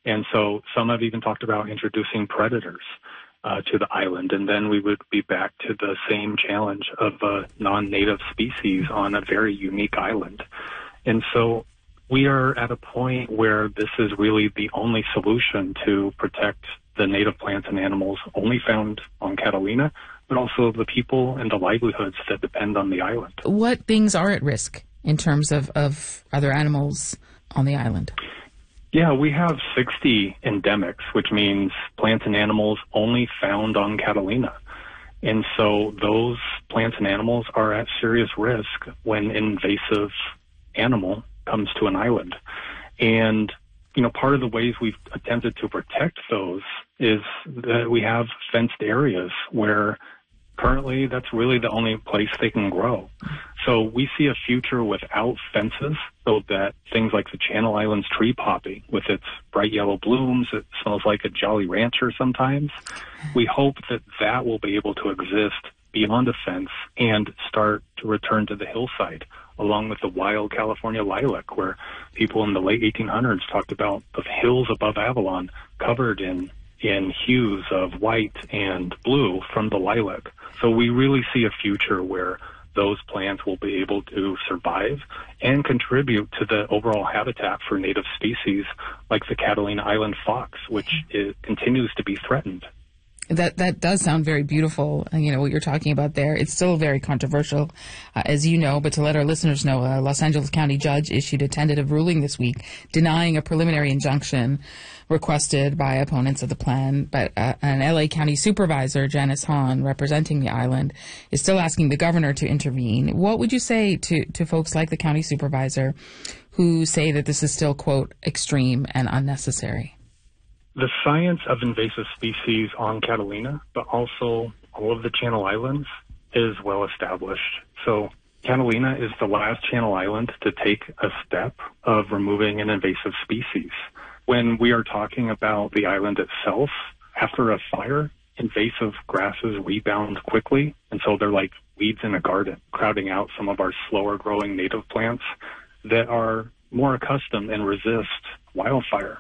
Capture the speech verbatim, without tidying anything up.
And so some have even talked about introducing predators uh, to the island, and then we would be back to the same challenge of a non-native species on a very unique island. And so we are at a point where this is really the only solution to protect the native plants and animals only found on Catalina, but also the people and the livelihoods that depend on the island. What things are at risk in terms of, of other animals on the island? Yeah, we have sixty endemics, which means plants and animals only found on Catalina. And so those plants and animals are at serious risk when an invasive animal comes to an island. And, you know, part of the ways we've attempted to protect those is that we have fenced areas where currently that's really the only place they can grow. So we see a future without fences, so that things like the Channel Islands tree poppy with its bright yellow blooms, it smells like a Jolly Rancher sometimes. We hope that that will be able to exist beyond a fence and start to return to the hillside, along with the wild California lilac, where people in the late eighteen hundreds talked about the hills above Avalon covered in in hues of white and blue from the lilac. So we really see a future where those plants will be able to survive and contribute to the overall habitat for native species like the Catalina Island fox, which is, continues to be threatened. That that does sound very beautiful, you know, what you're talking about there. It's still very controversial, uh, as you know, but to let our listeners know, a Los Angeles County judge issued a tentative ruling this week denying a preliminary injunction requested by opponents of the plan. But uh, an L A County supervisor, Janice Hahn, representing the island, is still asking the governor to intervene. What would you say to, to folks like the county supervisor who say that this is still, quote, extreme and unnecessary? The science of invasive species on Catalina, but also all of the Channel Islands, is well established. So Catalina is the last Channel Island to take a step of removing an invasive species. When we are talking about the island itself, after a fire, invasive grasses rebound quickly, and so they're like weeds in a garden, crowding out some of our slower growing native plants that are more accustomed and resist wildfire.